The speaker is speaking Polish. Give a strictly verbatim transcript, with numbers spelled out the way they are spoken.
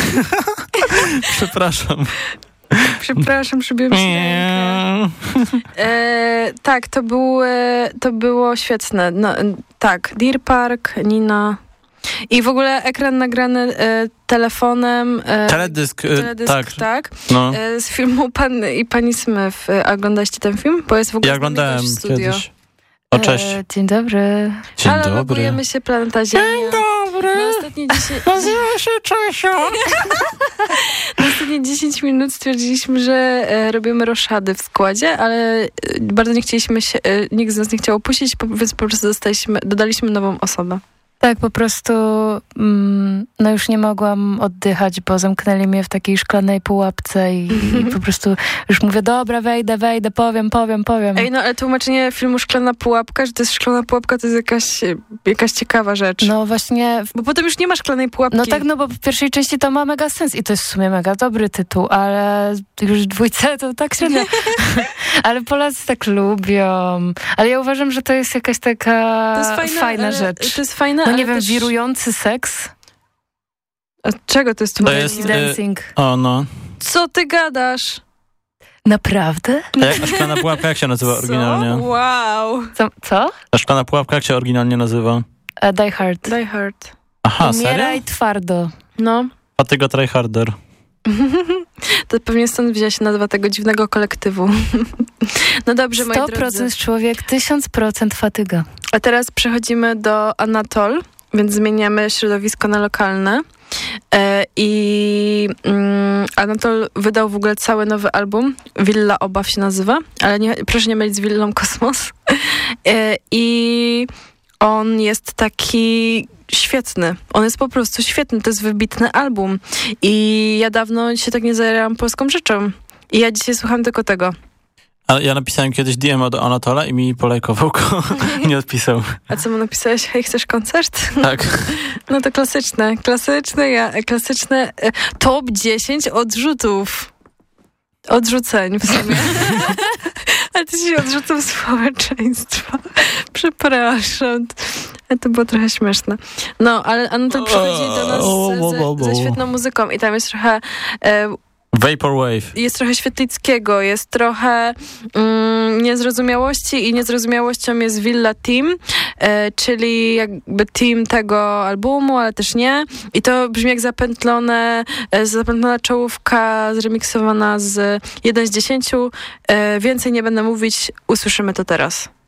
Przepraszam. Przepraszam, przybiłem się rękę. E, tak, to, był, to było świetne. No, tak, Deer Park, Nina... I w ogóle ekran nagrany e, telefonem. E, teledysk, teledysk, tak. tak no. e, z filmu Pan i Pani Smith. E, oglądaliście ten film? Bo jest w ogóle ja oglądałem w studio. kiedyś. O, cześć. E, dzień dobry. Dzień Ale dobry. logujemy się Planeta Ziemia. Dzień dobry. Na ostatnie dziesięć... Nazywa się Czesio. Na ostatnie dziesięć minut stwierdziliśmy, że e, robimy roszady w składzie, ale e, bardzo nie chcieliśmy się, e, nikt z nas nie chciał opuścić, po, więc po prostu dostaliśmy, dodaliśmy nową osobę. Tak, po prostu mm, no już nie mogłam oddychać, bo zamknęli mnie w takiej szklanej pułapce i, i po prostu już mówię, dobra, wejdę, wejdę, powiem, powiem, powiem. Ej, no ale tłumaczenie filmu Szklana Pułapka, że to jest szklana pułapka, to jest jakaś, jakaś ciekawa rzecz. No właśnie. Bo potem już nie ma szklanej pułapki. No tak, no bo w pierwszej części to ma mega sens i to jest w sumie mega dobry tytuł, ale już w dwójce to tak średnio. Ale Polacy tak lubią. Ale ja uważam, że to jest jakaś taka to jest fajna, fajna rzecz. To jest fajna, no nie wiem, też... wirujący seks? A czego to jest to jest dancing? Y- o, no. Co ty gadasz? Naprawdę? A, jak, a szklana pułapka jak się nazywa Co? oryginalnie? Wow. Co? Co? A szklana pułapka jak się oryginalnie nazywa? Uh, Die Hard. Die Hard. Aha, Umieraj serio? twardo. No. Fatyga tryharder. To pewnie stąd wzięła się nazwa tego dziwnego kolektywu. No dobrze, moi drodzy. sto procent człowiek, tysiąc procent fatyga. A teraz przechodzimy do Anatol, więc zmieniamy środowisko na lokalne. E, I mm, Anatol wydał w ogóle cały nowy album. Willa Obaw się nazywa, ale nie, proszę nie mylić z Willą Kosmos. E, I on jest taki świetny. On jest po prostu świetny. To jest wybitny album. I ja dawno się tak nie zajarałam polską rzeczą. I ja dzisiaj słucham tylko tego. A ja napisałem kiedyś D M do Anatola i mi polajkował go. Nie odpisał. A co mu napisałeś? Hej, chcesz koncert? Tak. No to klasyczne. Klasyczne, ja, klasyczne e, top dziesięć odrzutów. Odrzuceń w sumie. Ale to się odrzucą społeczeństwa. Przepraszam. To było trochę śmieszne. No, ale Anatol przychodzi do nas ze, ze świetną muzyką i tam jest trochę... E, Vaporwave. Jest trochę Świetlickiego, jest trochę mm, niezrozumiałości i niezrozumiałością jest Villa Team, e, czyli jakby team tego albumu, ale też nie. I to brzmi jak zapętlone, e, zapętlona czołówka zremiksowana z jeden z dziesięciu. E, więcej nie będę mówić, usłyszymy to teraz.